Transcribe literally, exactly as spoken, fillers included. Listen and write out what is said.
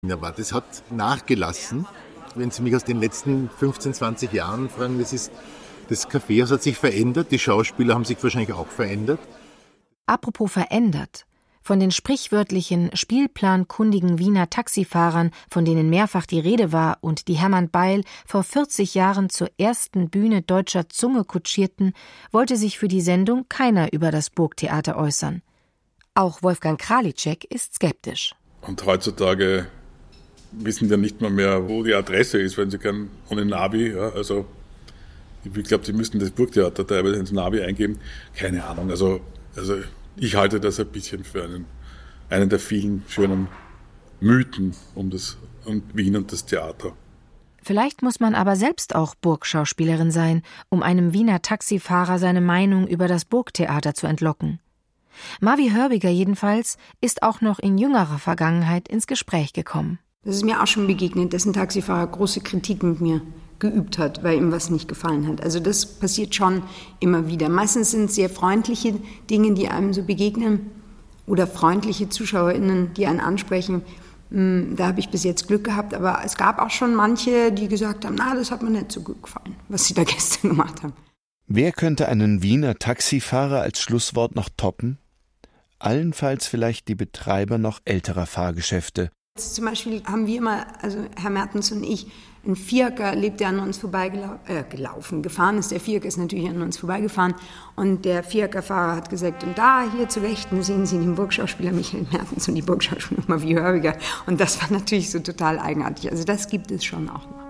Ja, aber das hat nachgelassen. Wenn Sie mich aus den letzten fünfzehn, zwanzig Jahren fragen, das ist, das Kaffeehaus hat sich verändert, die Schauspieler haben sich wahrscheinlich auch verändert. Apropos verändert. Von den sprichwörtlichen, spielplankundigen Wiener Taxifahrern, von denen mehrfach die Rede war und die Hermann Beil vor vierzig Jahren zur ersten Bühne deutscher Zunge kutschierten, wollte sich für die Sendung keiner über das Burgtheater äußern. Auch Wolfgang Kralitschek ist skeptisch. Und heutzutage wissen die nicht mal mehr, wo die Adresse ist, wenn sie können, ohne Navi. Ja, also ich glaube, sie müssten das Burgtheater teilweise ins Navi eingeben. Keine Ahnung. Also, also ich halte das ein bisschen für einen, einen der vielen schönen Mythen um, das, um Wien und das Theater. Vielleicht muss man aber selbst auch Burgschauspielerin sein, um einem Wiener Taxifahrer seine Meinung über das Burgtheater zu entlocken. Mavi Hörbiger jedenfalls ist auch noch in jüngerer Vergangenheit ins Gespräch gekommen. Das ist mir auch schon begegnet, dass ein Taxifahrer große Kritik mit mir geübt hat, weil ihm was nicht gefallen hat. Also das passiert schon immer wieder. Meistens sind es sehr freundliche Dinge, die einem so begegnen oder freundliche ZuschauerInnen, die einen ansprechen. Da habe ich bis jetzt Glück gehabt, aber es gab auch schon manche, die gesagt haben, na, das hat mir nicht so gut gefallen, was sie da gestern gemacht haben. Wer könnte einen Wiener Taxifahrer als Schlusswort noch toppen? Allenfalls vielleicht die Betreiber noch älterer Fahrgeschäfte. Zum Beispiel haben wir immer, also Herr Mertens und ich, ein Fiaker erlebt, der an uns vorbeigelaufen, äh, gelaufen, gefahren ist. Der Fiaker ist natürlich an uns vorbeigefahren und der Fiaker-Fahrer hat gesagt, und da, hier zu Rechten, sehen Sie den Burgschauspieler Michael Mertens und die Burgschauspielerin Mavi Hörbiger. Und das war natürlich so total eigenartig. Also das gibt es schon auch noch.